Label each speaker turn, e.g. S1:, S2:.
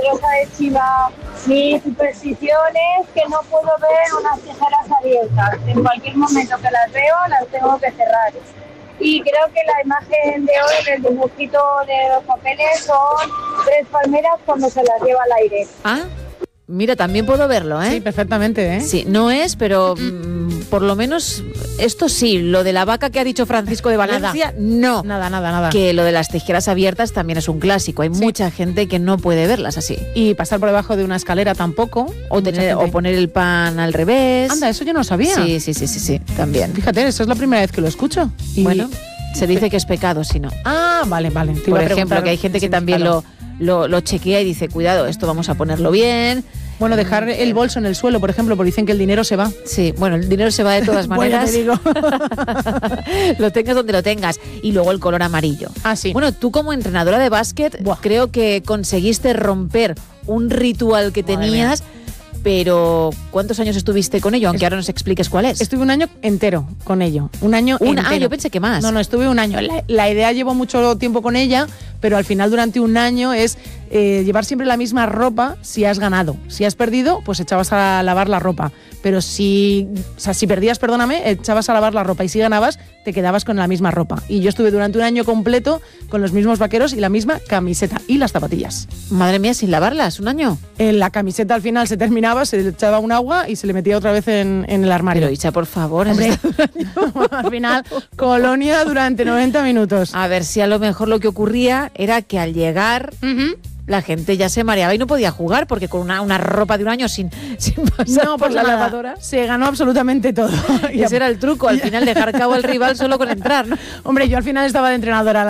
S1: Rosa de Chiva. Mi superstición es que no puedo ver unas tijeras abiertas. En cualquier momento que las veo, las tengo que cerrar. Y creo que la imagen de hoy, el dibujito de los papeles, son 3 palmeras cuando se las lleva al aire.
S2: Ah, mira, también puedo verlo, ¿eh?
S3: Sí, perfectamente, ¿eh?
S2: Sí, no es, pero por lo menos esto sí, lo de la vaca que ha dicho Francisco de Valencia, no.
S3: Nada.
S2: Que lo de las tijeras abiertas también es un clásico. Hay mucha gente que no puede verlas así.
S3: Y pasar por debajo de una escalera tampoco.
S2: O poner el pan al revés.
S3: Anda, eso yo no sabía.
S2: Sí, también.
S3: Fíjate, eso es la primera vez que lo escucho. Y...
S2: Bueno, se dice que es pecado si no.
S3: Ah, vale.
S2: Por ejemplo, que hay gente que también lo chequea y dice, cuidado, esto vamos a ponerlo bien.
S3: Bueno, dejar el bolso en el suelo, por ejemplo, porque dicen que el dinero se va.
S2: Sí, bueno, el dinero se va de todas maneras.
S3: Bueno, te digo.
S2: Lo tengas donde lo tengas. Y luego el color amarillo.
S3: Ah, sí.
S2: Bueno, tú como entrenadora de básquet, creo que conseguiste romper un ritual que tenías, pero ¿cuántos años estuviste con ello? Aunque ahora nos expliques cuál es.
S3: Estuve un año entero con ello. Un año entero.
S2: Ah, yo pensé que más.
S3: No, estuve un año. La idea llevo mucho tiempo con ella, pero al final durante un año es llevar siempre la misma ropa si has ganado. Si has perdido, pues echabas a lavar la ropa. Pero si perdías, echabas a lavar la ropa. Y si ganabas, te quedabas con la misma ropa. Y yo estuve durante un año completo con los mismos vaqueros y la misma camiseta y las zapatillas.
S2: Madre mía, sin lavarlas, un año.
S3: La camiseta al final se terminaba, se le echaba un agua y se le metía otra vez en el armario.
S2: Pero Isa, por favor.
S3: Hombre, al final, colonia durante 90 minutos.
S2: A ver si a lo mejor lo que ocurría era que al llegar... La gente ya se mareaba y no podía jugar porque con una ropa de un año sin pasar por la lavadora.
S3: Se ganó absolutamente todo.
S2: Y ese era el truco, al final dejar cabo al rival solo con entrar, ¿no?
S3: Hombre, yo al final estaba de entrenadora